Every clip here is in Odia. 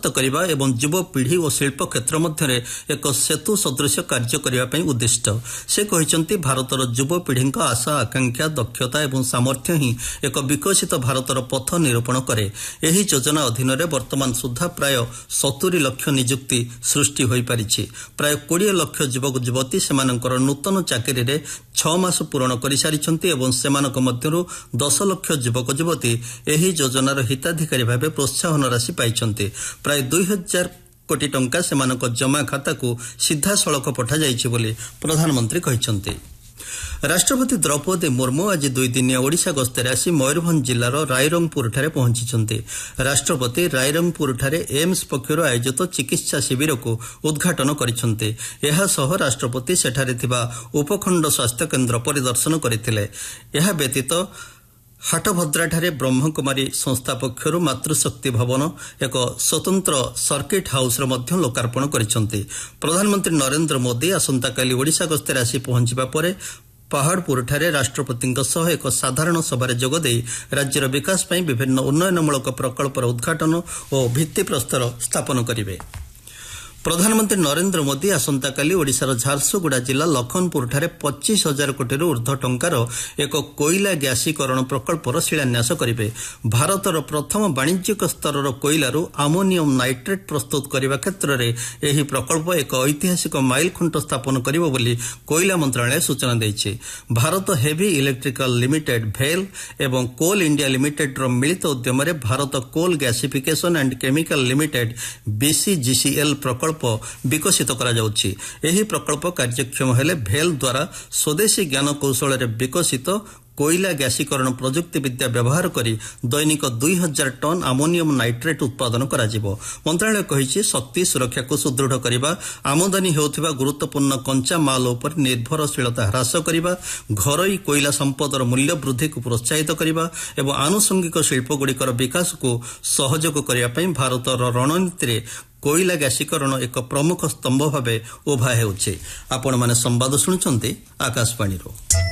ସଶक्त କରିବା ଏବଂ ଯୁବପିଢ଼ି ଓ ଶିଳ୍ପ କ୍ଷେତ୍ର ମଧ୍ୟରେ ଏକ ସେତୁ ସଦୃଶ କାର୍ଯ୍ୟ କରିବା ପାଇଁ ଉଦ୍ଦିଷ୍ଟ। ସେ କହିଛନ୍ତି ଭାରତର ଯୁବପିଢ଼ିଙ୍କ ଆଶା ଆକାଂକ୍ଷା ଦକ୍ଷତା ଏବଂ ସାମର୍ଥ୍ୟ ହିଁ ଏକ ବିକଶିତ ଭାରତର ପଥ ନିରୂପଣ କରେ। ଏହି ଯୋଜନା ଅଧୀନରେ ବର୍ତ୍ତମାନ ସୁଦ୍ଧା ପ୍ରାୟ 70 ଲକ୍ଷ ନିଯୁକ୍ତି ସୃଷ୍ଟି ହୋଇପାରିଛି। ପ୍ରାୟ 20 ଲକ୍ଷ ଯୁବକ ଯୁବତୀ ସେମାନଙ୍କର ନୂତନ ଚାକିରିରେ 6 ମାସ ପୂରଣ କରିସାରିଛନ୍ତି ଏବଂ ସେମାନଙ୍କ ମଧ୍ୟରୁ 10 ଲକ୍ଷ ଯୁବକ ଯୁବତୀ ଏହି ଯୋଜନାର ହିତାଧିକାରୀ ଭାବେ ପ୍ରୋତ୍ସାହନ ରାଶି ପାଇଛନ୍ତି। ପ୍ରାୟ 2000 କୋଟି ଟଙ୍କା ସେମାନଙ୍କ ଜମା ଖାତାକୁ ସିଧାସଳଖ ପଠାଯାଇଛି ବୋଲି ପ୍ରଧାନମନ୍ତ୍ରୀ କହିଛନ୍ତି। ରାଷ୍ଟ୍ରପତି ଦ୍ରୌପଦୀ ମୁର୍ମୁ ଆଜି 2 ଦିନିଆ ଓଡ଼ିଶା ଗସ୍ତରେ ଆସି ମୟୂରଭଞ୍ଜ ଜିଲ୍ଲାର ରାଇରଙ୍ଗପୁରଠାରେ ପହଞ୍ଚିଛନ୍ତି। ରାଷ୍ଟ୍ରପତି ରାଇରଙ୍ଗପୁରଠାରେ ଏମ୍ସ ପକ୍ଷରୁ ଆୟୋଜିତ ଚିକିତ୍ସା ଶିବିରକୁ ଉଦ୍ଘାଟନ କରିଛନ୍ତି। ଏହାସହ ରାଷ୍ଟ୍ରପତି ସେଠାରେ ଥିବା ଉପଖଣ୍ଡ ସ୍ୱାସ୍ଥ୍ୟକେନ୍ଦ୍ର ପରିଦର୍ଶନ କରିଥିଲେ। ଏହା ବ୍ୟତୀତ ହାଟଭଦ୍ରାଠାରେ ବ୍ରହ୍ମକୁମାରୀ ସଂସ୍ଥା ପକ୍ଷରୁ ମାତୃଶକ୍ତି ଭବନ ଏକ ସ୍ୱତନ୍ତ୍ର ସର୍କିଟ୍ ହାଉସ୍ର ମଧ୍ୟ ଲୋକାର୍ପଣ କରିଛନ୍ତି। ପ୍ରଧାନମନ୍ତ୍ରୀ ନରେନ୍ଦ୍ର ମୋଦି ଆସନ୍ତାକାଲି ଓଡ଼ିଶା ଗସ୍ତରେ ଆସି ପହଞ୍ଚିବା ପରେ ପାହାଡ଼ପୁରଠାରେ ରାଷ୍ଟ୍ରପତିଙ୍କ ସହ ଏକ ସାଧାରଣ ସଭାରେ ଯୋଗଦେଇ ରାଜ୍ୟର ବିକାଶ ପାଇଁ ବିଭିନ୍ନ ଉନ୍ନୟନମୂଳକ ପ୍ରକଳ୍ପର ଉଦ୍ଘାଟନ ଓ ଭିତ୍ତିପ୍ରସ୍ତର ସ୍ଥାପନ କରିବେ। ପ୍ରଧାନମନ୍ତ୍ରୀ ନରେନ୍ଦ୍ର ମୋଦି ଆସନ୍ତାକାଲି ଓଡ଼ିଶାର ଝାରସୁଗୁଡ଼ା ଜିଲ୍ଲା ଲଖନପୁରଠାରେ 25,000 କୋଟିରୁ ଉର୍ଦ୍ଧ୍ୱ ଟଙ୍କାର ଏକ କୋଇଲା ଗ୍ୟାସୀକରଣ ପ୍ରକଳ୍ପର ଶିଳାନ୍ୟାସ କରିବେ। ଭାରତର ପ୍ରଥମ ବାଣିଜ୍ୟିକ ସ୍ତରର କୋଇଲାରୁ ଆମୋନିୟମ୍ ନାଇଟ୍ରେଟ୍ ପ୍ରସ୍ତୁତ କରିବା କ୍ଷେତ୍ରରେ ଏହି ପ୍ରକଳ୍ପ ଏକ ଐତିହାସିକ ମାଇଲଖୁଣ୍ଟ ସ୍ଥାପନ କରିବ ବୋଲି କୋଇଲା ମନ୍ତ୍ରଣାଳୟ ସୂଚନା ଦେଇଛି। ଭାରତ ହେଭି ଇଲେକ୍ଟ୍ରିକାଲ ଲିମିଟେଡ୍ ଭେଲ୍ ଏବଂ କୋଲ୍ ଇଣ୍ଡିଆ ଲିମିଟେଡ୍ର ମିଳିତ ଉଦ୍ୟମରେ Bharat coal gasification and chemical limited BCGCL ପ୍ରକଳ୍ପ ବିକଶିତ କରାଯାଉଛି। ଏହି ପ୍ରକଳ୍ପ କାର୍ଯ୍ୟକ୍ଷମ ହେଲେ ଭେଲ୍ ଦ୍ୱାରା ସ୍ୱଦେଶୀ ଜ୍ଞାନ କୌଶଳରେ ବିକଶିତ କୋଇଲା ଗ୍ୟାସୀକରଣ ପ୍ରଯୁକ୍ତି ବିଦ୍ୟା ବ୍ୟବହାର କରି ଦୈନିକ 2,000 ଟନ୍ ଆମୋନିୟମ୍ ନାଇଟ୍ରେଟ୍ ଉତ୍ପାଦନ କରାଯିବ। ମନ୍ତ୍ରଣାଳୟ କହିଛି ଶକ୍ତି ସୁରକ୍ଷାକୁ ସୁଦୃଢ଼ କରିବା, ଆମଦାନୀ ହେଉଥିବା ଗୁରୁତ୍ୱପୂର୍ଣ୍ଣ କଞ୍ଚା ମାଲ ଉପରେ ନିର୍ଭରଶୀଳତା ହ୍ରାସ କରିବା, ଘରୋଇ କୋଇଲା ସମ୍ପଦର ମୂଲ୍ୟ ବୃଦ୍ଧିକୁ ପ୍ରୋତ୍ସାହିତ କରିବା ଏବଂ ଆନୁଷଙ୍ଗିକ ଶିଳ୍ପଗୁଡ଼ିକର ବିକାଶକୁ ସହଯୋଗ କରିବା ପାଇଁ ଭାରତର ରଣନୀତିରେ କୋଇଲା ଗ୍ୟାସୀକରଣ ଏକ ପ୍ରମୁଖ ସ୍ତମ୍ଭ ଭାବେ ଉଭା ହେଉଛି। ଆପଣମାନେ ସମ୍ବାଦ ଶୁଣୁଛନ୍ତି ଆକାଶବାଣୀରୁ।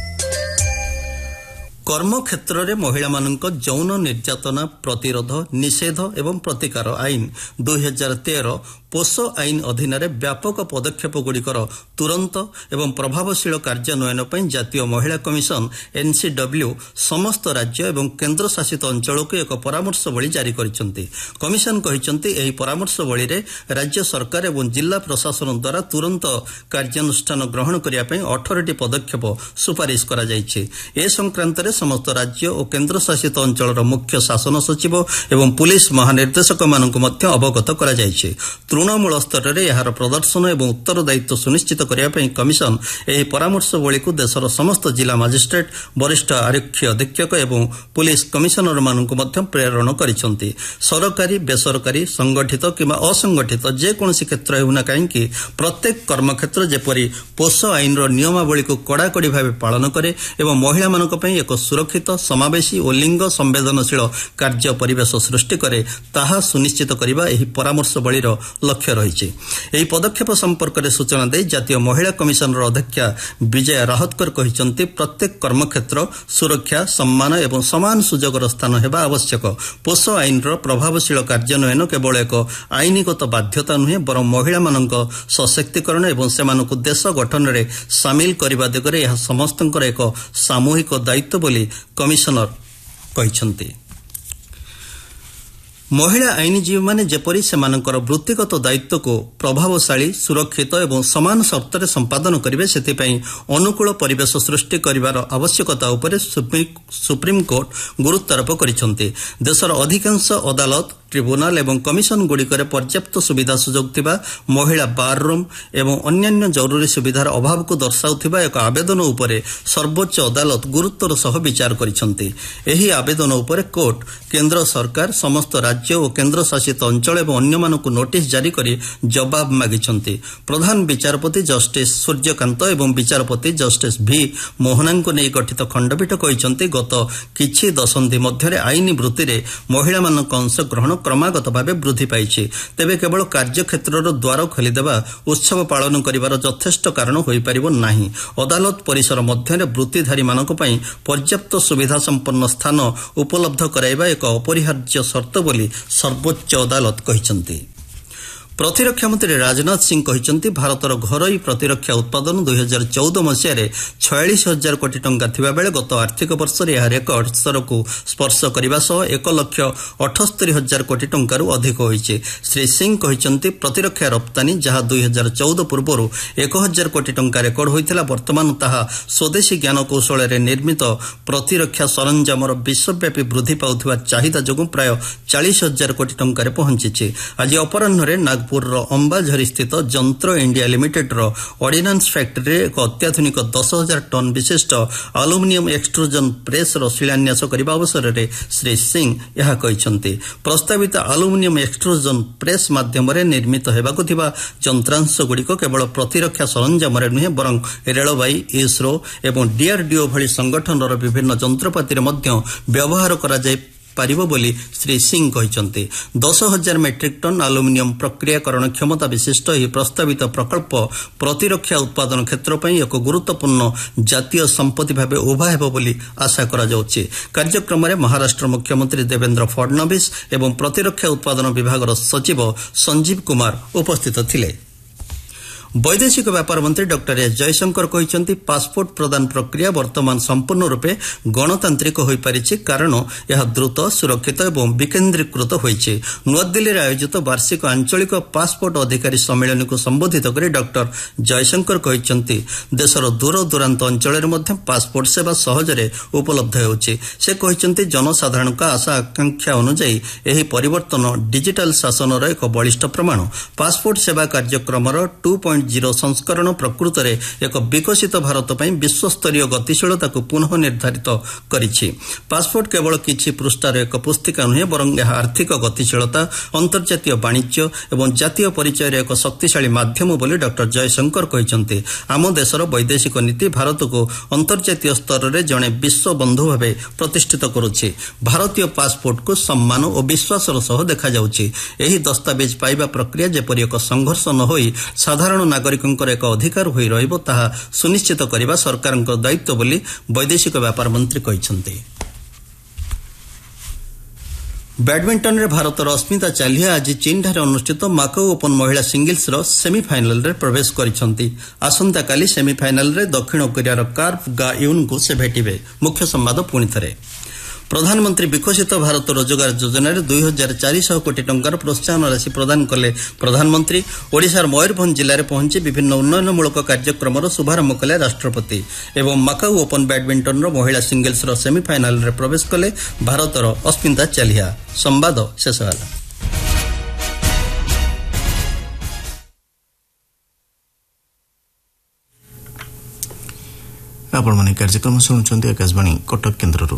କର୍ମକ୍ଷେତ୍ରରେ ମହିଳାମାନଙ୍କ ଯୌନ ନିର୍ଯାତନା ପ୍ରତିରୋଧ ନିଷେଧ ଏବଂ ପ୍ରତିକାର ଆଇନ 2013 ପୋଷୋ ଆଇନ ଅଧୀନରେ ବ୍ୟାପକ ପଦକ୍ଷେପଗୁଡ଼ିକର ତୁରନ୍ତ ଏବଂ ପ୍ରଭାବଶୀଳ କାର୍ଯ୍ୟାନ୍ୱୟନ ପାଇଁ ଜାତୀୟ ମହିଳା କମିଶନ NCW ସମସ୍ତ ରାଜ୍ୟ ଏବଂ କେନ୍ଦ୍ରଶାସିତ ଅଞ୍ଚଳକୁ ଏକ ପରାମର୍ଶବଳୀ ଜାରି କରିଛନ୍ତି। କମିଶନ କହିଛନ୍ତି ଏହି ପରାମର୍ଶବଳୀରେ ରାଜ୍ୟ ସରକାର ଏବଂ ଜିଲ୍ଲା ପ୍ରଶାସନ ଦ୍ୱାରା ତୁରନ୍ତ କାର୍ଯ୍ୟାନୁଷ୍ଠାନ ଗ୍ରହଣ କରିବା ପାଇଁ 18ଟି ପଦକ୍ଷେପ ସୁପାରିଶ କରାଯାଇଛି। ଏ ସଂକ୍ରାନ୍ତରେ ସମସ୍ତ ରାଜ୍ୟ ଓ କେନ୍ଦ୍ରଶାସିତ ଅଞ୍ଚଳର ମୁଖ୍ୟ ଶାସନ ସଚିବ ଏବଂ ପୁଲିସ ମହାନିର୍ଦ୍ଦେଶକମାନଙ୍କୁ ମଧ୍ୟ ଅବଗତ କରାଯାଇଛି। ତୃଣମୂଳ ସ୍ତରରେ ଏହାର ପ୍ରଦର୍ଶନ ଏବଂ ଉତ୍ତରଦାୟିତ୍ୱ ସୁନିଶ୍ଚିତ କରିବା ପାଇଁ କମିଶନ ଏହି ପରାମର୍ଶବଳୀକୁ ଦେଶର ସମସ୍ତ ଜିଲ୍ଲା ମାଜିଷ୍ଟ୍ରେଟ୍ ବରିଷ୍ଠ ଆରକ୍ଷୀ ଅଧୀକ୍ଷକ ଏବଂ ପୁଲିସ କମିଶନରମାନଙ୍କୁ ମଧ୍ୟ ପ୍ରେରଣ କରିଛନ୍ତି। ସରକାରୀ ବେସରକାରୀ ସଂଗଠିତ କିମ୍ବା ଅସଂଗଠିତ ଯେକୌଣସି କ୍ଷେତ୍ର ହେଉନା କାହିଁକି ପ୍ରତ୍ୟେକ କର୍ମକ୍ଷେତ୍ର ଯେପରି ପୋଷୋ ଆଇନର ନିୟମାବଳୀକୁ କଡ଼ାକଡ଼ି ଭାବେ ପାଳନ କରେ ଏବଂ ମହିଳାମାନଙ୍କ ପାଇଁ ଏକ ସୁରକ୍ଷିତ ସମାବେଶୀ ଓ ଲିଙ୍ଗ ସମ୍ବେଦନଶୀଳ କାର୍ଯ୍ୟ ପରିବେଶ ସୃଷ୍ଟି କରେ ତାହା ସୁନିଶ୍ଚିତ କରିବା ଏହି ପରାମର୍ଶବଳୀର ଲକ୍ଷ୍ୟ ରହିଛି। ଏହି ପଦକ୍ଷେପ ସମ୍ପର୍କରେ ସୂଚନା ଦେଇ ଜାତୀୟ ମହିଳା କମିଶନର ଅଧ୍ୟକ୍ଷା ବିଜୟା ରାହତକର କହିଛନ୍ତି ପ୍ରତ୍ୟେକ କର୍ମକ୍ଷେତ୍ର ସୁରକ୍ଷା ସମ୍ମାନ ଏବଂ ସମାନ ସୁଯୋଗର ସ୍ଥାନ ହେବା ଆବଶ୍ୟକ। ପୋଷୋ ଆଇନର ପ୍ରଭାବଶୀଳ କାର୍ଯ୍ୟାନ୍ୱୟନ କେବଳ ଏକ ଆଇନଗତ ବାଧ୍ୟତା ନୁହେଁ ବରଂ ମହିଳାମାନଙ୍କ ସଶକ୍ତିକରଣ ଏବଂ ସେମାନଙ୍କୁ ଦେଶ ଗଠନରେ ସାମିଲ କରିବା ଦିଗରେ ଏହା ସମସ୍ତଙ୍କର ଏକ ସାମୂହିକ ଦାୟିତ୍ୱ ବୋଲି କମିଶନର କହିଛନ୍ତି। ମହିଳା ଆଇନଜୀବୀମାନେ ଯେପରି ସେମାନଙ୍କର ବୃତ୍ତିଗତ ଦାୟିତ୍ୱକୁ ପ୍ରଭାବଶାଳୀ ସୁରକ୍ଷିତ ଏବଂ ସମାନ ସର୍ତ୍ତରେ ସମ୍ପାଦନ କରିବେ ସେଥିପାଇଁ ଅନୁକୂଳ ପରିବେଶ ସୃଷ୍ଟି କରିବାର ଆବଶ୍ୟକତା ଉପରେ ସୁପ୍ରିମକୋର୍ଟ ଗୁରୁତ୍ୱାରୋପ କରିଛନ୍ତି। ଦେଶର ଅଧିକାଂଶ ଅଦାଲତ ଟ୍ରିବ୍ୟୁନାଲ ଏବଂ କମିଶନଗୁଡ଼ିକରେ ପର୍ଯ୍ୟାପ୍ତ ସୁବିଧା ସୁଯୋଗ ଥିବା ମହିଳା ବାର୍ରୁମ୍ ଏବଂ ଅନ୍ୟାନ୍ୟ ଜରୁରୀ ସୁବିଧାର ଅଭାବକୁ ଦର୍ଶାଉଥିବା ଏକ ଆବେଦନ ଉପରେ ସର୍ବୋଚ୍ଚ ଅଦାଲତ ଗୁରୁତ୍ୱର ସହ ବିଚାର କରିଛନ୍ତି। ଏହି ଆବେଦନ ଉପରେ କୋର୍ଟ କେନ୍ଦ୍ର ସରକାର ସମସ୍ତ ରାଜ୍ୟ ଓ କେନ୍ଦ୍ରଶାସିତ ଅଞ୍ଚଳ ଏବଂ ଅନ୍ୟମାନଙ୍କୁ ନୋଟିସ୍ ଜାରି କରି ଜବାବ ମାଗିଛନ୍ତି। ପ୍ରଧାନ ବିଚାରପତି ଜଷ୍ଟିସ୍ ସୂର୍ଯ୍ୟକାନ୍ତ ଏବଂ ବିଚାରପତି ଜଷ୍ଟିସ୍ ଭି ମୋହନାଙ୍କୁ ନେଇ ଗଠିତ ଖଣ୍ଡପୀଠ କହିଛନ୍ତି ଗତ କିଛି ଦଶନ୍ଧି ମଧ୍ୟରେ ଆଇନ ବୃତ୍ତିରେ ମହିଳାମାନଙ୍କ ଅଂଶଗ୍ରହଣ କ୍ରମାଗତ ଭାବେ ବୃଦ୍ଧି ପାଇଛି। ତେବେ କେବଳ କାର୍ଯ୍ୟକ୍ଷେତ୍ରର ଦ୍ୱାର ଖୋଲିଦେବା ଉତ୍ସବ ପାଳନ କରିବାର ଯଥେଷ୍ଟ କାରଣ ହୋଇପାରିବ ନାହିଁ। ଅଦାଲତ ପରିସର ମଧ୍ୟରେ ବୃତ୍ତିଧାରୀମାନଙ୍କ ପାଇଁ ପର୍ଯ୍ୟାପ୍ତ ସୁବିଧା ସମ୍ପନ୍ନ ସ୍ଥାନ ଉପଲବ୍ଧ କରାଇବା ଏକ ଅପରିହାର୍ଯ୍ୟ ସର୍ତ୍ତ ବୋଲି ସର୍ବୋଚ୍ଚ ଅଦାଲତ କହିଛନ୍ତି। ପ୍ରତିରକ୍ଷା ମନ୍ତ୍ରୀ ରାଜନାଥ ସିଂ କହିଛନ୍ତି ଭାରତର ଘରୋଇ ପ୍ରତିରକ୍ଷା ଉତ୍ପାଦନ 2014 ମସିହାରେ 46,000 କୋଟି ଟଙ୍କା ଥିବାବେଳେ ଗତ ଆର୍ଥିକ ବର୍ଷରେ ଏହା ରେକର୍ଡ ସ୍ତରକୁ ସ୍ପର୍ଶ କରିବା ସହ 1,78,000 କୋଟି ଟଙ୍କାରୁ ଅଧିକ ହୋଇଛି। ଶ୍ରୀ ସିଂ କହିଛନ୍ତି ପ୍ରତିରକ୍ଷା ରପ୍ତାନୀ ଯାହା 2014 ପୂର୍ବରୁ 1,000 କୋଟି ଟଙ୍କା ରେକର୍ଡ ହୋଇଥିଲା, ବର୍ତ୍ତମାନ ତାହା ସ୍ୱଦେଶୀ ଜ୍ଞାନକୌଶଳରେ ନିର୍ମିତ ପ୍ରତିରକ୍ଷା ସରଞ୍ଜାମର ବିଶ୍ୱବ୍ୟାପୀ ବୃଦ୍ଧି ପାଉଥିବା ଚାହିଦା ଯୋଗୁଁ ପ୍ରାୟ 40,000 କୋଟି ଟଙ୍କାରେ ପହଞ୍ଚିଛି। ଆଜି ଅପରାହ୍ନରେ ନାଗପୁରର ଅମ୍ବାଝରୀ ସ୍ଥିତ ଯନ୍ତ୍ର ଇଣ୍ଡିଆ ଲିମିଟେଡ୍ର ଅର୍ଡିନାନ୍ସ ଫ୍ୟାକ୍ଟ୍ରିରେ ଏକ ଅତ୍ୟାଧୁନିକ 10,000 ଟନ୍ ବିଶିଷ୍ଟ ଆଲୁମିନିୟମ ଏକ୍ସଟ୍ରୁଜନ ପ୍ରେସ୍ର ଶିଳାନ୍ୟାସ କରିବା ଅବସରରେ ଶ୍ରୀ ସିଂ ଏହା କହିଛନ୍ତି। ପ୍ରସ୍ତାବିତ ଆଲୁମିନିୟମ ଏକ୍ସଟ୍ରୁଜନ ପ୍ରେସ୍ ମାଧ୍ୟମରେ ନିର୍ମିତ ହେବାକୁ ଥିବା ଯନ୍ତ୍ରାଂଶଗୁଡ଼ିକ କେବଳ ପ୍ରତିରକ୍ଷା ସରଞ୍ଜାମରେ ନୁହେଁ ବରଂ ରେଳବାଇ, ଇସ୍ରୋ ଏବଂ ଡିଆର୍ଡିଓ ଭଳି ସଂଗଠନର ବିଭିନ୍ନ ଯନ୍ତ୍ରପାତିରେ ମଧ୍ୟ ବ୍ୟବହାର କରାଯାଇ ପାରିବ ବୋଲି ଶ୍ରୀ ସିଂ କହିଛନ୍ତି। 10,000 ମେଟ୍ରିକ୍ ଟନ୍ ଆଲୁମିନିୟମ ପ୍ରକ୍ରିୟାକରଣ କ୍ଷମତା ବିଶିଷ୍ଟ ଏହି ପ୍ରସ୍ତାବିତ ପ୍ରକଳ୍ପ ପ୍ରତିରକ୍ଷା ଉତ୍ପାଦନ କ୍ଷେତ୍ର ପାଇଁ ଏକ ଗୁରୁତ୍ୱପୂର୍ଣ୍ଣ ଜାତୀୟ ସମ୍ପତ୍ତି ଭାବେ ଉଭା ହେବ ବୋଲି ଆଶା କରାଯାଉଛି। କାର୍ଯ୍ୟକ୍ରମରେ ମହାରାଷ୍ଟ୍ର ମୁଖ୍ୟମନ୍ତ୍ରୀ ଦେବେନ୍ଦ୍ର ଫଡନବିସ୍ ଏବଂ ପ୍ରତିରକ୍ଷା ଉତ୍ପାଦନ ବିଭାଗର ସଚିବ ସଞ୍ଜୀବ କୁମାର ଉପସ୍ଥିତ ଥିଲେ। ବୈଦେଶିକ ବ୍ୟାପାର ମନ୍ତ୍ରୀ ଡକ୍ଟର ଏସ୍ ଜୟଶଙ୍କର କହିଛନ୍ତି ପାସପୋର୍ଟ ପ୍ରଦାନ ପ୍ରକ୍ରିୟା ବର୍ତ୍ତମାନ ସମ୍ପୂର୍ଣ୍ଣ ରୂପେ ଗଣତାନ୍ତ୍ରିକ ହୋଇପାରିଛି, କାରଣ ଏହା ଦ୍ରୁତ, ସୁରକ୍ଷିତ ଏବଂ ବିକେନ୍ଦ୍ରୀକୃତ ହୋଇଛି। ନୂଆଦିଲ୍ଲୀରେ ଆୟୋଜିତ ବାର୍ଷିକ ଆଞ୍ଚଳିକ ପାସପୋର୍ଟ ଅଧିକାରୀ ସମ୍ମିଳନୀକୁ ସମ୍ବୋଧିତ କରି ଡକ୍ଟର ଜୟଶଙ୍କର କହିଛନ୍ତି ଦେଶର ଦୂରଦୂରାନ୍ତ ଅଞ୍ଚଳରେ ମଧ୍ୟ ପାସପୋର୍ଟ ସେବା ସହଜରେ ଉପଲବ୍ଧ ହେଉଛି। ସେ କହିଛନ୍ତି ଜନସାଧାରଣଙ୍କ ଆଶା ଆକାଂକ୍ଷା ଅନୁଯାୟୀ ଏହି ପରିବର୍ତ୍ତନ ଡିଜିଟାଲ ଶାସନର ଏକ ବଳିଷ୍ଠ ପ୍ରମାଣ। ପାସପୋର୍ଟ ସେବା କାର୍ଯ୍ୟକ୍ରମର 2.0 ସଂସ୍କରଣ ପ୍ରକୃତରେ ଏକ ବିକଶିତ ଭାରତ ପାଇଁ ବିଶ୍ୱସ୍ତରୀୟ ଗତିଶୀଳତାକୁ ପୁନଃ ନିର୍ଦ୍ଧାରିତ କରିଛି। ପାସପୋର୍ଟ କେବଳ କିଛି ପୃଷ୍ଠାର ଏକ ପୁସ୍ତିକା ନୁହେଁ ବରଂ ଏହା ଆର୍ଥିକ ଗତିଶୀଳତା, ଅନ୍ତର୍ଜାତୀୟ ବାଣିଜ୍ୟ ଏବଂ ଜାତୀୟ ପରିଚୟର ଏକ ଶକ୍ତିଶାଳୀ ମାଧ୍ୟମ ବୋଲି ଡକ୍ଟର ଜୟଶଙ୍କର କହିଛନ୍ତି। ଆମ ଦେଶର ବୈଦେଶିକ ନୀତି ଭାରତକୁ ଅନ୍ତର୍ଜାତୀୟ ସ୍ତରରେ ଜଣେ ବିଶ୍ୱ ବନ୍ଧୁ ଭାବେ ପ୍ରତିଷ୍ଠିତ କରୁଛି। ଭାରତୀୟ ପାସପୋର୍ଟକୁ ସମ୍ମାନ ଓ ବିଶ୍ୱାସର ସହ ଦେଖାଯାଉଛି। ଏହି ଦସ୍ତାବେଜ ପାଇବା ପ୍ରକ୍ରିୟା ଯେପରି ଏକ ସଂଘର୍ଷ ନ ହୋଇ ସାଧାରଣ ନାଗରିକଙ୍କର ଏକ ଅଧିକାର ହୋଇ ରହିବ ତାହା ସୁନିଶ୍ଚିତ କରିବା ସରକାରଙ୍କ ଦାୟିତ୍ୱ ବୋଲି ବୈଦେଶିକ ବ୍ୟାପାର ମନ୍ତ୍ରୀ କହିଛନ୍ତି। ବ୍ୟାଡମିଣ୍ଟନରେ ଭାରତର ଅସ୍ମିତା ଚାଲିହା ଆଜି ଚୀନଠାରେ ଅନୁଷ୍ଠିତ ମାକାଉ ଓପନ୍ ମହିଳା ସିଙ୍ଗଲ୍ସର ସେମିଫାଇନାଲରେ ପ୍ରବେଶ କରିଛନ୍ତି। ଆସନ୍ତାକାଲି ସେମିଫାଇନାଲରେ ଦକ୍ଷିଣ କୋରିଆର କାର୍ପ ଗା ୟୁନ୍ଙ୍କୁ ସେ ଭେଟିବେ। ମୁଖ୍ୟ ସମ୍ବାଦ ପୁଣି ଥରେ। ପ୍ରଧାନମନ୍ତ୍ରୀ ବିକଶିତ ଭାରତ ରୋଜଗାର ଯୋଜନାରେ 2,400 କୋଟି ଟଙ୍କାର ପ୍ରୋତ୍ସାହନ ରାଶି ପ୍ରଦାନ କଲେ ପ୍ରଧାନମନ୍ତ୍ରୀ। ଓଡ଼ିଶାର ମୟୂରଭଞ୍ଜ ଜିଲ୍ଲାରେ ପହଞ୍ଚି ବିଭିନ୍ନ ଉନ୍ନୟନମୂଳକ କାର୍ଯ୍ୟକ୍ରମର ଶୁଭାରମ୍ଭ କଲେ ରାଷ୍ଟ୍ରପତି ଏବଂ ମାକାଉ ଓପନ୍ ବ୍ୟାଡମିଣ୍ଟନର ମହିଳା ସିଙ୍ଗଲ୍ସର ସେମିଫାଇନାଲରେ ପ୍ରବେଶ କଲେ ଭାରତର ଅସ୍ମିତା ଚାଲିହା। ସମ୍ବାଦ ଶେଷ ହେଲା। ଆପଣମାନେ କାର୍ଯ୍ୟକ୍ରମ ଶୁଣୁଛନ୍ତି ଆକାଶବାଣୀ କଟକ କେନ୍ଦ୍ରରୁ।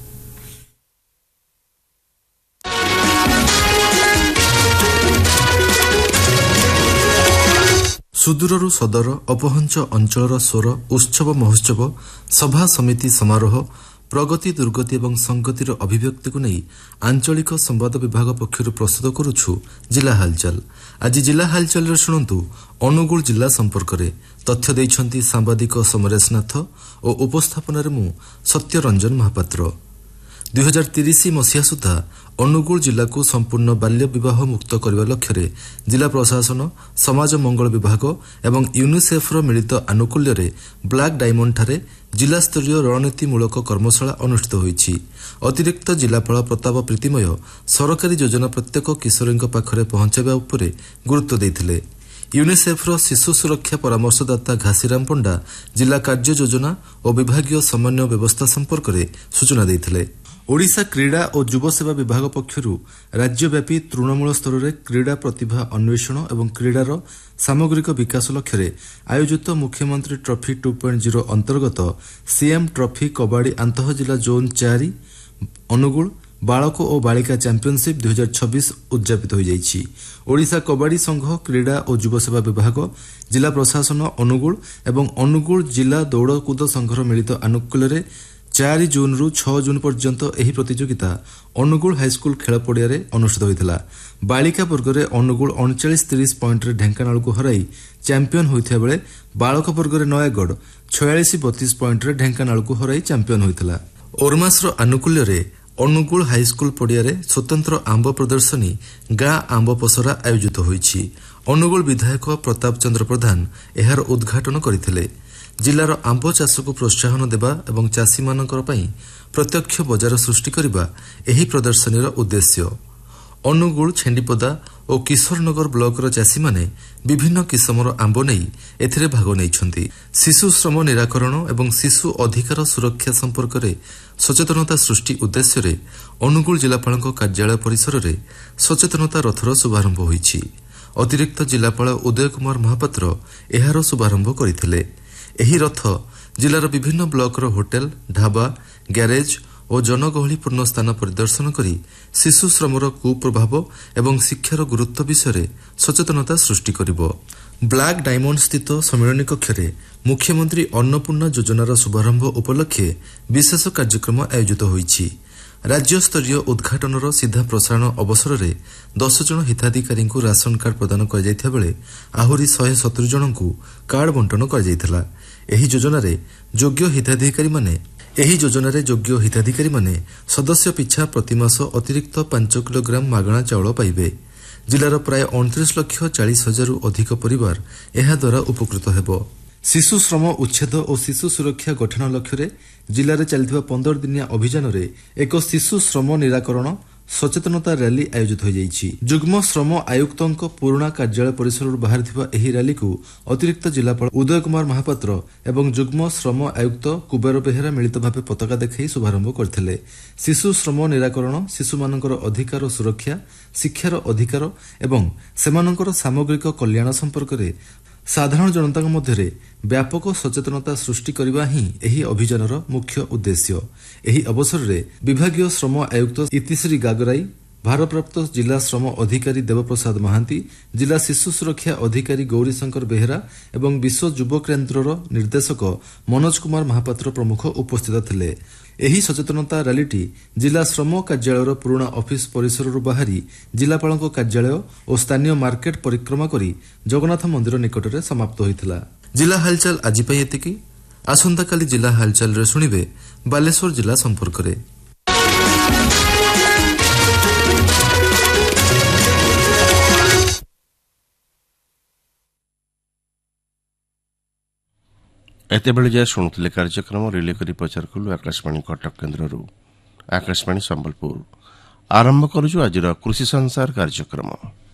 ସୁଦୂରରୁ ସଦର, ଅପହଞ୍ଚ ଅଞ୍ଚଳର ସ୍ୱର, ଉତ୍ସବ ମହୋତ୍ସବ, ସଭା ସମିତି ସମାରୋହ, ପ୍ରଗତି ଦୁର୍ଗତି ଏବଂ ସଂଗତିର ଅଭିବ୍ୟକ୍ତିକୁ ନେଇ ଆଞ୍ଚଳିକ ସମ୍ବାଦ ବିଭାଗ ପକ୍ଷରୁ ପ୍ରସ୍ତୁତ କରୁଛୁ ଜିଲ୍ଲା ହାଲଚାଲ। ଆଜି ଜିଲ୍ଲା ହାଲଚାଲରେ ଶୁଣନ୍ତୁ ଅନୁଗୁଳ ଜିଲ୍ଲା ସମ୍ପର୍କରେ ତଥ୍ୟ ଦେଇଛନ୍ତି ସାମ୍ବାଦିକ ସମରେଶ ନାଥ ଓ ଉପସ୍ଥାପନାରେ ମୁଁ ସତ୍ୟରଞ୍ଜନ ମହାପାତ୍ର। 2030 ମସିହା ସୁଦ୍ଧା ଅନୁଗୁଳ ଜିଲ୍ଲାକୁ ସମ୍ପୂର୍ଣ୍ଣ ବାଲ୍ୟ ବିବାହ ମୁକ୍ତ କରିବା ଲକ୍ଷ୍ୟରେ ଜିଲ୍ଲା ପ୍ରଶାସନ, ସମାଜ ମଙ୍ଗଳ ବିଭାଗ ଏବଂ ୟୁନିସେଫ୍ର ମିଳିତ ଆନୁକୂଲ୍ୟରେ ବ୍ଲାକ୍ ଡାଇମଣ୍ଡଠାରେ ଜିଲ୍ଲାସ୍ତରୀୟ ରଣନୀତିମୂଳକ କର୍ମଶାଳା ଅନୁଷ୍ଠିତ ହୋଇଛି। ଅତିରିକ୍ତ ଜିଲ୍ଲାପାଳ ପ୍ରତାପ ପ୍ରୀତିମୟ ସରକାରୀ ଯୋଜନା ପ୍ରତ୍ୟେକ କିଶୋରୀଙ୍କ ପାଖରେ ପହଞ୍ଚାଇବା ଉପରେ ଗୁରୁତ୍ୱ ଦେଇଥିଲେ। ୟୁନିସେଫ୍ର ଶିଶୁ ସୁରକ୍ଷା ପରାମର୍ଶଦାତା ଘାସିରାମ ପଣ୍ଡା ଜିଲ୍ଲା କାର୍ଯ୍ୟ ଯୋଜନା ଓ ବିଭାଗୀୟ ସମନ୍ୱୟ ବ୍ୟବସ୍ଥା ସମ୍ପର୍କରେ ସୂଚନା ଦେଇଥିଲେ। ଓଡ଼ିଶା କ୍ରୀଡ଼ା ଓ ଯୁବସେବା ବିଭାଗ ପକ୍ଷରୁ ରାଜ୍ୟବ୍ୟାପୀ ତୃଣମୂଳ ସ୍ତରରେ କ୍ରୀଡ଼ା ପ୍ରତିଭା ଅନ୍ୱେଷଣ ଏବଂ କ୍ରୀଡ଼ାର ସାମଗ୍ରିକ ବିକାଶ ଲକ୍ଷ୍ୟରେ ଆୟୋଜିତ ମୁଖ୍ୟମନ୍ତ୍ରୀ ଟ୍ରଫି 2.0 ଅନ୍ତର୍ଗତ CM trophy kabaddi ଆନ୍ତଃଜିଲ୍ଲା zone 4 Angul ବାଳକ ଓ ବାଳିକା ଚାମ୍ପିୟନସିପ୍ 2026 ଉଦ୍ଯାପିତ ହୋଇଯାଇଛି। ଓଡ଼ିଶା କବାଡ଼ି ସଂଘ, କ୍ରୀଡ଼ା ଓ ଯୁବସେବା ବିଭାଗ, ଜିଲ୍ଲା ପ୍ରଶାସନ ଅନୁଗୁଳ ଏବଂ ଅନୁଗୁଳ ଜିଲ୍ଲା ଦୌଡ଼କୁଦ ସଂଘର ମିଳିତ ଆନୁକୂଲ୍ୟରେ 4 ଜୁନ୍ରୁ 6 ଜୁନ୍ ପର୍ଯ୍ୟନ୍ତ ଏହି ପ୍ରତିଯୋଗିତା ଅନୁଗୁଳ ହାଇସ୍କୁଲ ଖେଳ ପଡ଼ିଆରେ ଅନୁଷ୍ଠିତ ହୋଇଥିଲା। ବାଳିକା ବର୍ଗରେ ଅନୁଗୁଳ 39-30 ପଏଣ୍ଟରେ ଢେଙ୍କାନାଳକୁ ହରାଇ ଚାମ୍ପିୟନ ହୋଇଥିବା ବେଳେ ବାଳକ ବର୍ଗରେ ନୟାଗଡ଼ 46-32 ପଏଣ୍ଟରେ ଢେଙ୍କାନାଳକୁ ହରାଇ ଚାମ୍ପିୟନ ହୋଇଥିଲା। ଓର୍ମାସର ଆନୁକୂଲ୍ୟରେ ଅନୁଗୁଳ ହାଇସ୍କୁଲ ପଡ଼ିଆରେ ସ୍ୱତନ୍ତ୍ର ଆମ୍ବ ପ୍ରଦର୍ଶନୀ ଗାଁ ଆମ୍ବ ପସରା ଆୟୋଜିତ ହୋଇଛି। ଅନୁଗୁଳ ବିଧାୟକ ପ୍ରତାପ ଚନ୍ଦ୍ର ପ୍ରଧାନ ଏହାର ଉଦ୍ଘାଟନ କରିଥିଲେ। ଜିଲ୍ଲାର ଆମ୍ବ ଚାଷକୁ ପ୍ରୋତ୍ସାହନ ଦେବା ଏବଂ ଚାଷୀମାନଙ୍କର ପାଇଁ ପ୍ରତ୍ୟକ୍ଷ ବଜାର ସୃଷ୍ଟି କରିବା ଏହି ପ୍ରଦର୍ଶନୀର ଉଦ୍ଦେଶ୍ୟ। ଅନୁଗୁଳ, ଛେଣ୍ଡିପଦା ଓ କିଶୋରନଗର ବ୍ଲକର ଚାଷୀମାନେ ବିଭିନ୍ନ କିସମର ଆମ୍ବ ନେଇ ଏଥିରେ ଭାଗ ନେଇଛନ୍ତି। ଶିଶୁ ଶ୍ରମ ନିରାକରଣ ଏବଂ ଶିଶୁ ଅଧିକାର ସୁରକ୍ଷା ସମ୍ପର୍କରେ ସଚେତନତା ସୃଷ୍ଟି ଉଦ୍ଦେଶ୍ୟରେ ଅନୁଗୁଳ ଜିଲ୍ଲାପାଳଙ୍କ କାର୍ଯ୍ୟାଳୟ ପରିସରରେ ସଚେତନତା ରଥର ଶୁଭାରମ୍ଭ ହୋଇଛି। ଅତିରିକ୍ତ ଜିଲ୍ଲାପାଳ ଉଦୟ କୁମାର ମହାପାତ୍ର ଏହାର ଶୁଭାରମ୍ଭ କରିଥିଲେ। ଏହି ରଥ ଜିଲ୍ଲାର ବିଭିନ୍ନ ବ୍ଲକର ହୋଟେଲ, ଢାବା, ଗ୍ୟାରେଜ ଓ ଜନଗହଳିପୂର୍ଣ୍ଣ ସ୍ଥାନ ପରିଦର୍ଶନ କରି ଶିଶୁ ଶ୍ରମର କୁପ୍ରଭାବ ଏବଂ ଶିକ୍ଷାର ଗୁରୁତ୍ୱ ବିଷୟରେ ସଚେତନତା ସୃଷ୍ଟି କରିବ। ବ୍ଲାକ୍ ଡାଇମଣ୍ଡ ସ୍ଥିତ ସମ୍ମିଳନୀ କକ୍ଷରେ ମୁଖ୍ୟମନ୍ତ୍ରୀ ଅନ୍ନପୂର୍ଣ୍ଣା ଯୋଜନାର ଶୁଭାରମ୍ଭ ଉପଲକ୍ଷେ ବିଶେଷ କାର୍ଯ୍ୟକ୍ରମ ଆୟୋଜିତ ହୋଇଛି। ରାଜ୍ୟସ୍ତରୀୟ ଉଦ୍ଘାଟନର ସିଧା ପ୍ରସାରଣ ଅବସରରେ 10 ଜଣ ହିତାଧିକାରୀଙ୍କୁ ରାସନ କାର୍ଡ ପ୍ରଦାନ କରାଯାଇଥିବା ବେଳେ ଆହୁରି 170 ଜଣଙ୍କୁ କାର୍ଡ ବଣ୍ଟନ କରାଯାଇଥିଲା। ଏହି ଯୋଜନାରେ ଯୋଗ୍ୟ ହିତାଧିକାରୀମାନେ ସଦସ୍ୟ ପିଛା ପ୍ରତିମାସ ଅତିରିକ୍ତ 5 କିଲୋଗ୍ରାମ ମାଗଣା ଚାଉଳ ପାଇବେ। ଜିଲ୍ଲାର ପ୍ରାୟ 29,40,000ରୁ ଅଧିକ ପରିବାର ଏହାଦ୍ୱାରା ଉପକୃତ ହେବ। ଶିଶୁ ଶ୍ରମ ଉଚ୍ଛେଦ ଓ ଶିଶୁ ସୁରକ୍ଷା ଗଠନ ଲକ୍ଷ୍ୟରେ ଜିଲ୍ଲାରେ ଚାଲିଥିବା 15 ଦିନିଆ ଅଭିଯାନରେ ଏକ ଶିଶୁ ଶ୍ରମ ନିରାକରଣ ସଚେତନତା ର୍ୟାଲି ଆୟୋଜିତ ହୋଇଯାଇଛି। ଯୁଗ୍ମ ଶ୍ରମ ଆୟୁକ୍ତଙ୍କ ପୁରୁଣା କାର୍ଯ୍ୟାଳୟ ପରିସରରୁ ବାହାରିଥିବା ଏହି ର୍ୟାଲିକୁ ଅତିରିକ୍ତ ଜିଲ୍ଲାପାଳ ଉଦୟ କୁମାର ମହାପାତ୍ର ଏବଂ ଯୁଗ୍ମ ଶ୍ରମ ଆୟୁକ୍ତ କୁବେର ବେହେରା ମିଳିତ ଭାବେ ପତାକା ଦେଖାଇ ଶୁଭାରମ୍ଭ କରିଥିଲେ। ଶିଶୁ ଶ୍ରମ ନିରାକରଣ, ଶିଶୁମାନଙ୍କର ଅଧିକାର ସୁରକ୍ଷା, ଶିକ୍ଷାର ଅଧିକାର ଏବଂ ସେମାନଙ୍କର ସାମଗ୍ରିକ କଲ୍ୟାଣ ସମ୍ପର୍କରେ ସାଧାରଣ ଜନତାଙ୍କ ମଧ୍ୟରେ ବ୍ୟାପକ ସଚେତନତା ସୃଷ୍ଟି କରିବା ହିଁ ଏହି ଅଭିଯାନର ମୁଖ୍ୟ ଉଦ୍ଦେଶ୍ୟ। ଏହି ଅବସରରେ ବିଭାଗୀୟ ଶ୍ରମ ଆୟୁକ୍ତ ଇତିଶ୍ରୀ ଗାଗରାଇ, ଭାରପ୍ରାପ୍ତ ଜିଲ୍ଲା ଶ୍ରମ ଅଧିକାରୀ ଦେବପ୍ରସାଦ ମହାନ୍ତି, ଜିଲ୍ଲା ଶିଶୁ ସୁରକ୍ଷା ଅଧିକାରୀ ଗୌରୀଶଙ୍କର ବେହେରା ଏବଂ ବିଶ୍ୱ ଯୁବ କେନ୍ଦ୍ରର ନିର୍ଦ୍ଦେଶକ ମନୋଜ କୁମାର ମହାପାତ୍ର ପ୍ରମୁଖ ଉପସ୍ଥିତ ଥିଲେ। ଏହି ସଚେତନତା ର୍ୟାଲିଟି ଜିଲ୍ଲା ଶ୍ରମ କାର୍ଯ୍ୟାଳୟର ପୁରୁଣା ଅଫିସ ପରିସରରୁ ବାହାରି ଜିଲ୍ଲାପାଳଙ୍କ କାର୍ଯ୍ୟାଳୟ ଓ ସ୍ଥାନୀୟ ମାର୍କେଟ ପରିକ୍ରମା କରି ଜଗନ୍ନାଥ ମନ୍ଦିର ନିକଟରେ ସମାପ୍ତ ହୋଇଥିଲା। ଜିଲ୍ଲା ହାଲଚାଲ ଆଜି ପାଇଁ ଏତିକି। ଆସନ୍ତାକାଲି ଜିଲ୍ଲା ହାଲଚାଲରେ ଶୁଣିବେ ବାଲେଶ୍ୱର ଜିଲ୍ଲା ସମ୍ପର୍କରେ। ଏତେବେଳେ ଯାଏ ଶୁଣୁଥିଲେ କାର୍ଯ୍ୟକ୍ରମ ରିଲେ କରି ପ୍ରଚାର କଲୁ ଆକାଶବାଣୀ କଟକ କେନ୍ଦ୍ରରୁ। ଆକାଶବାଣୀ ସମ୍ବଲପୁର ଆରମ୍ଭ କରୁଛୁ ଆଜିର କୃଷି ସଂସାର କାର୍ଯ୍ୟକ୍ରମ।